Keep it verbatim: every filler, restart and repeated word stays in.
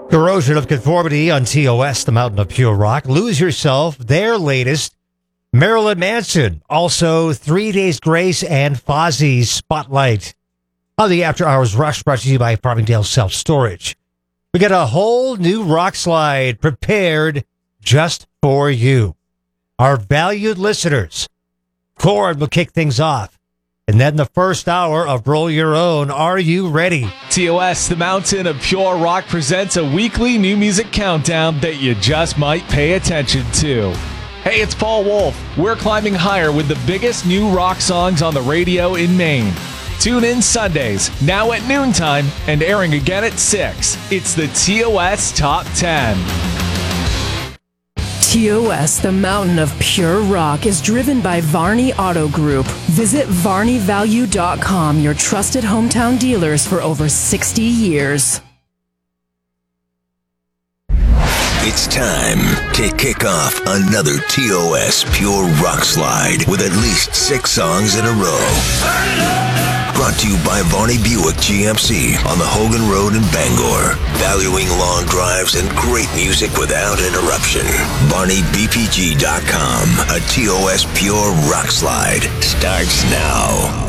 Corrosion of Conformity on T O S, the Mountain of Pure Rock. Lose Yourself, their latest. Marilyn Manson, also Three Days Grace and Fozzie's Spotlight. On the After Hours Rush, brought to you by Farmingdale Self Storage. We got a whole new rock slide prepared just for you. Our valued listeners. Korn will kick things off. And then the first hour of Roll Your Own. Are you ready? T O S, the Mountain of Pure Rock, presents a weekly new music countdown that you just might pay attention to. Hey, it's Paul Wolf. We're climbing higher with the biggest new rock songs on the radio in Maine. Tune in Sundays, now at noontime, and airing again at six. It's the T O S Top ten. T O S, the Mountain of Pure Rock, is driven by Varney Auto Group. Visit varney value dot com, your trusted hometown dealers for over sixty years. It's time to kick off another T O S Pure Rock Slide with at least six songs in a row. Brought to you by Varney Buick G M C on the Hogan Road in Bangor. Valuing long drives and great music without interruption. varney b p g dot com. A T O S Pure Rock Slide starts now.